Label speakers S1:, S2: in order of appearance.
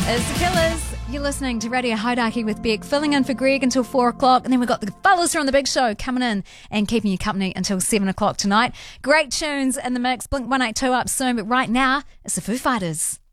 S1: It's the Killers. You're listening to Radio Hauraki with Beck, filling in for Greg until 4 o'clock. And then we've got the fellas here on the big show coming in and keeping you company until 7 o'clock tonight. Great tunes in the mix. Blink 182 up soon. But right now, it's the Foo Fighters.